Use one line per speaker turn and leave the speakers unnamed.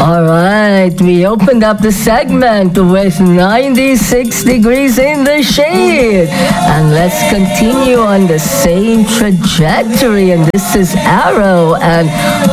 All right, we opened up the segment with 96 degrees in the shade. And let's continue on the same trajectory. And this is Arrow and